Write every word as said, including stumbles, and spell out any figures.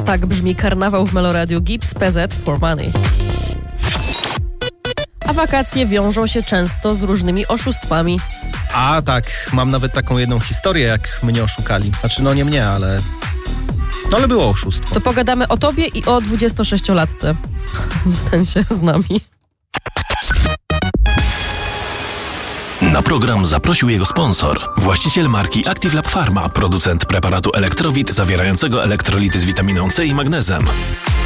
Tak brzmi karnawał w Meloradiu Gibbs P Z for Money. A wakacje wiążą się często z różnymi oszustwami. A tak, mam nawet taką jedną historię, jak mnie oszukali. Znaczy, no nie mnie, ale... No ale było oszustwo. To pogadamy o tobie i o dwudziestosześciolatce. Zostańcie z nami. Na program zaprosił jego sponsor, właściciel marki ActiveLab Pharma, producent preparatu Elektrowit zawierającego elektrolity z witaminą C i magnezem.